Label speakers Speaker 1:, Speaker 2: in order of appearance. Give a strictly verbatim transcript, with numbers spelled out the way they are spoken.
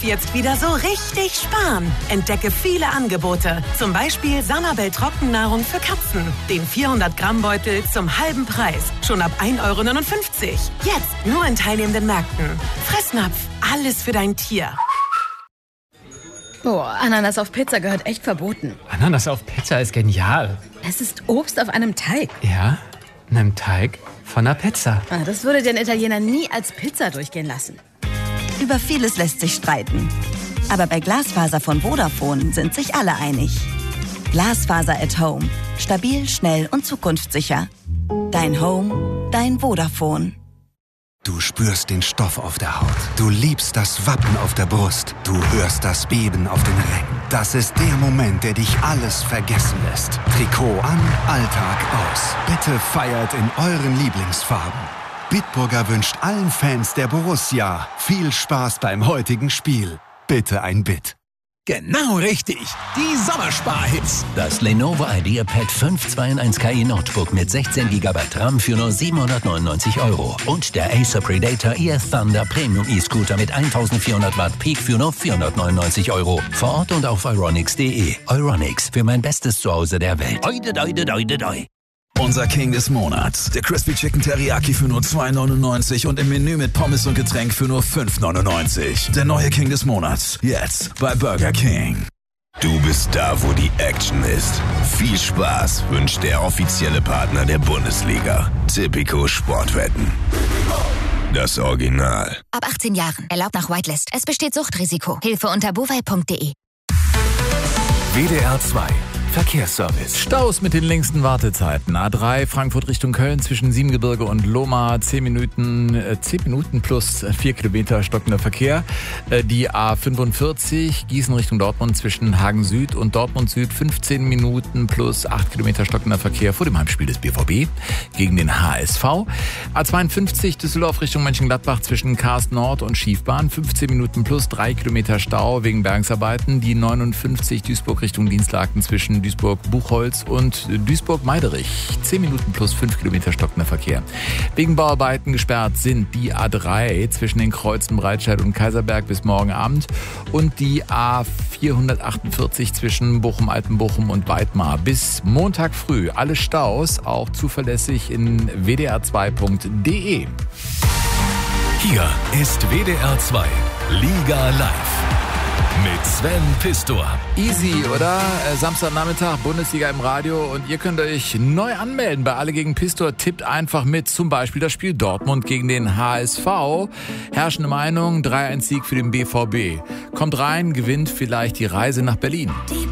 Speaker 1: jetzt wieder so richtig sparen. Entdecke viele Angebote. Zum Beispiel Sanabel Trockennahrung für Katzen. Den vierhundert Gramm Beutel zum halben Preis. Schon ab ein Euro neunundfünfzig. Jetzt nur in teilnehmenden Märkten. Fressnapf. Alles für dein Tier.
Speaker 2: Boah, Ananas auf Pizza gehört echt verboten.
Speaker 3: Ananas auf Pizza ist genial.
Speaker 2: Es ist Obst auf einem Teig.
Speaker 3: Ja, einem Teig von einer Pizza.
Speaker 2: Ah, das würde den Italiener nie als Pizza durchgehen lassen.
Speaker 4: Über vieles lässt sich streiten. Aber bei Glasfaser von Vodafone sind sich alle einig. Glasfaser at Home. Stabil, schnell und zukunftssicher. Dein Home, dein Vodafone.
Speaker 5: Du spürst den Stoff auf der Haut. Du liebst das Wappen auf der Brust. Du hörst das Beben auf den Rängen. Das ist der Moment, der dich alles vergessen lässt. Trikot an, Alltag aus. Bitte feiert in euren Lieblingsfarben. Bitburger wünscht allen Fans der Borussia viel Spaß beim heutigen Spiel. Bitte ein Bit.
Speaker 6: Genau richtig. Die Sommersparhits.
Speaker 7: Das Lenovo IdeaPad fünf zwei in eins Ki Notebook mit sechzehn Gigabyte RAM für nur siebenhundertneunundneunzig Euro. Und der Acer Predator E F Thunder Premium E-Scooter mit eintausendvierhundert Watt Peak für nur vierhundertneunundneunzig Euro. Vor Ort und auf euronics punkt de. Euronics, für mein bestes Zuhause der Welt. Oide, oide, oide, oide.
Speaker 6: Unser King des Monats. Der Crispy Chicken Teriyaki für nur zwei neunundneunzig und im Menü mit Pommes und Getränk für nur fünf neunundneunzig. Der neue King des Monats. Jetzt bei Burger King.
Speaker 8: Du bist da, wo die Action ist. Viel Spaß wünscht der offizielle Partner der Bundesliga. Tipico Sportwetten. Das Original.
Speaker 9: Ab achtzehn Jahren. Erlaubt nach Whitelist. Es besteht Suchtrisiko. Hilfe unter bovai punkt de.
Speaker 10: W D R zwei Verkehrsservice.
Speaker 11: Staus mit den längsten Wartezeiten. A drei Frankfurt Richtung Köln zwischen Siebengebirge und Lohmar. zehn Minuten, äh, zehn Minuten plus vier Kilometer stockender Verkehr. Äh, die A fünfundvierzig Gießen Richtung Dortmund zwischen Hagen Süd und Dortmund Süd. fünfzehn Minuten plus acht Kilometer stockender Verkehr vor dem Heimspiel des B V B gegen den H S V. A zweiundfünfzig Düsseldorf Richtung Mönchengladbach zwischen Karst Nord und Schiefbahn. fünfzehn Minuten plus drei Kilometer Stau wegen Bergungsarbeiten. Die neunundfünfzig Duisburg Richtung Dienstlaken zwischen Duisburg-Buchholz und Duisburg-Meiderich. zehn Minuten plus fünf Kilometer stockender Verkehr. Wegen Bauarbeiten gesperrt sind die A drei zwischen den Kreuzen Breitscheid und Kaiserberg bis morgen Abend und die A vierhundertachtundvierzig zwischen Bochum-Altenbochum und Weidmar bis Montag früh. Alle Staus auch zuverlässig in w d r zwei punkt de.
Speaker 10: Hier ist W D R zwei Liga Live. Mit Sven Pistor.
Speaker 11: Easy, oder? Äh, Samstagnachmittag, Bundesliga im Radio und ihr könnt euch neu anmelden bei Alle gegen Pistor. Tippt einfach mit, zum Beispiel das Spiel Dortmund gegen den H S V. Herrschende Meinung, drei eins Sieg für den B V B. Kommt rein, gewinnt vielleicht die Reise nach Berlin.
Speaker 9: Die